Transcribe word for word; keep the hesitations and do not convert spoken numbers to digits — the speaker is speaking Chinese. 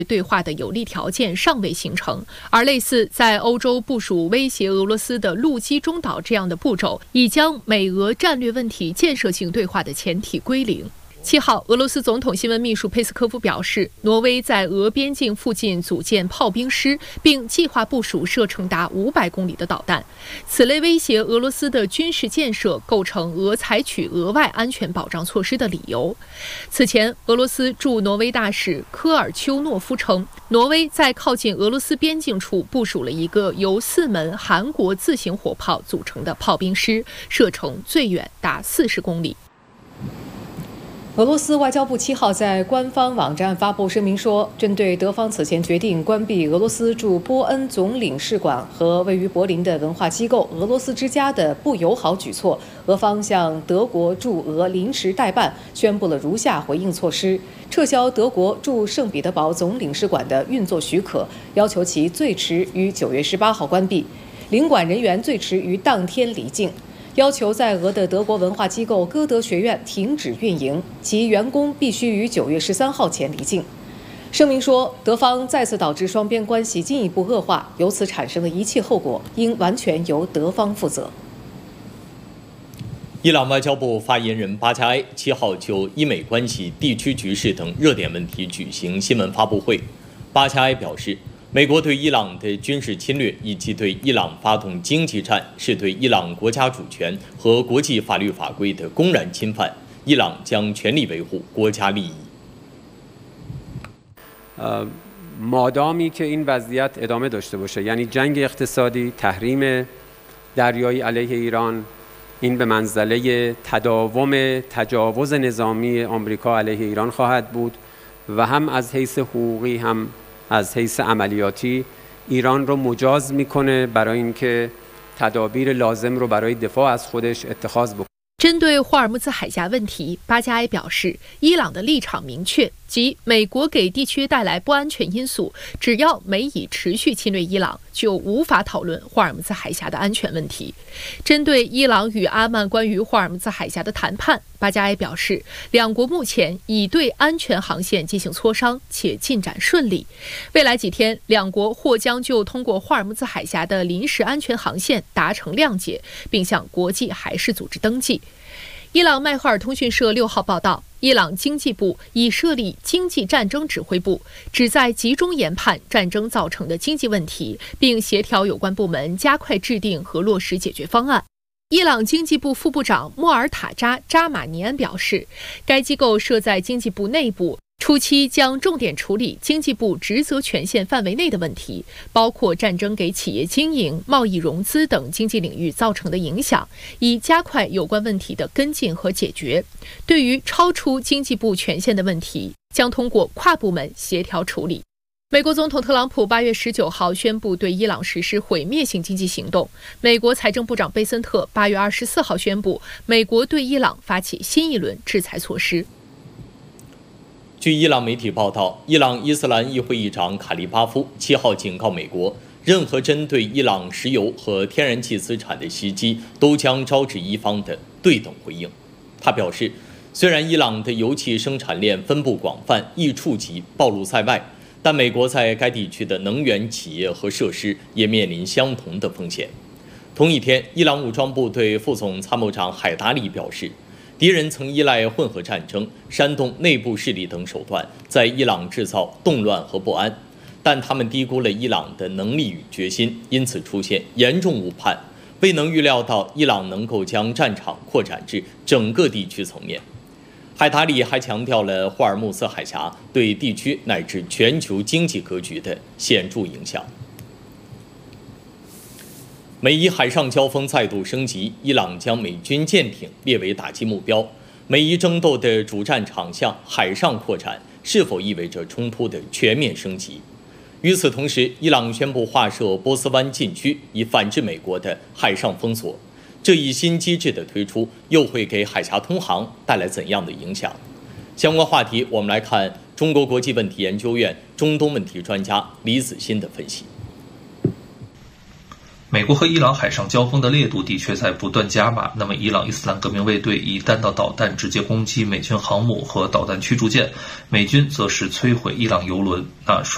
对话的有利条件尚未形成，而类似在欧洲部署威胁俄罗斯的陆基中岛这样的步骤，已将美俄战略问题建设性对话的前提归零。七号，俄罗斯总统新闻秘书佩斯科夫表示，挪威在俄边境附近组建炮兵师，并计划部署射程达五百公里的导弹。此类威胁俄罗斯的军事建设，构成俄采取额外安全保障措施的理由。此前，俄罗斯驻挪威大使科尔丘诺夫称，挪威在靠近俄罗斯边境处部署了一个由四门韩国自行火炮组成的炮兵师，射程最远达四十公里。 俄罗斯外交部七号在官方网站发布声明说，针对德方此前决定关闭俄罗斯驻波恩总领事馆和位于柏林的文化机构俄罗斯之家的不友好举措，俄方向德国驻俄临时代办宣布了如下回应措施：撤销德国驻圣彼得堡总领事馆的运作许可，要求其最迟于九月十八号关闭，领馆人员最迟于当天离境。要求在俄的德国文化机构歌德学院停止运营，其员工必须于九月十三号前离境。声明说，德方再次导致双边关系进一步恶化，由此产生的一切后果应完全由德方负责。 伊朗外交部发言人巴加埃七号就伊美关系、地区局势等热点问题举行新闻发布会。巴加埃表示，美国对伊朗的军事侵略以及对伊朗发动经济战，是对伊朗国家主权和国际法律法规的公然侵犯。伊朗将全力维护国家利益。 مادامی که این وضعیت ادامه داشته باشه، یعنی جنگ اقتصادی، تحریم دریایی علیه ایران، این به منزله تداوم تجاوز نظامی آمریکا علیه ایران خواهد بود و هم از حیث حقوقی هم از حیث عملیاتی ایران رو مجاز میکنه برای اینکه تدابیر لازم رو برای دفاع از خودش اتخاذ بکنه。 针对霍尔木兹海峡问题，巴加埃表示，伊朗的立场明确，即美国给地区带来不安全因素，只要美以持续侵略伊朗，就无法讨论霍尔木兹海峡的安全问题。针对伊朗与阿曼关于霍尔木兹海峡的谈判，巴加埃表示，两国目前已对安全航线进行磋商，且进展顺利。未来几天，两国或将就通过霍尔木兹海峡的临时安全航线达成谅解，并向国际海事组织登记。伊朗迈赫尔通讯社六号报道，伊朗经济部已设立经济战争指挥部，旨在集中研判战争造成的经济问题，并协调有关部门加快制定和落实解决方案。伊朗经济部副部长莫尔塔扎·扎马尼安表示，该机构设在经济部内部，初期将重点处理经济部职责权限范围内的问题，包括战争给企业经营、贸易融资等经济领域造成的影响，以加快有关问题的跟进和解决。对于超出经济部权限的问题，将通过跨部门协调处理。美国总统特朗普八月十九号宣布对伊朗实施毁灭性经济行动。美国财政部长贝森特八月二十四号宣布，美国对伊朗发起新一轮制裁措施。 据伊朗媒体报道，伊朗伊斯兰议会议长卡利巴夫七号警告美国，任何针对伊朗石油和天然气资产的袭击都将招致伊方的对等回应。他表示，虽然伊朗的油气生产链分布广泛，易触及暴露在外，但美国在该地区的能源企业和设施也面临相同的风险。同一天，伊朗武装部队副总参谋长海达里表示，敌人曾依赖混合战争、煽动内部势力等手段，在伊朗制造动乱和不安，但他们低估了伊朗的能力与决心，因此出现严重误判，未能预料到伊朗能够将战场扩展至整个地区层面。海达里还强调了霍尔木兹海峡对地区乃至全球经济格局的显著影响。美伊海上交锋再度升级，伊朗将美军舰艇列为打击目标。美伊争斗的主战场向海上扩展，是否意味着冲突的全面升级？与此同时，伊朗宣布划设波斯湾禁区，以反制美国的海上封锁。这一新机制的推出，又会给海峡通航带来怎样的影响？相关话题，我们来看中国国际问题研究院中东问题专家李子欣的分析。 美国和伊朗海上交锋的烈度的确在不断加码，那么伊朗伊斯兰革命卫队以弹道导弹直接攻击美军航母和导弹驱逐舰，美军则是摧毁伊朗油轮。那双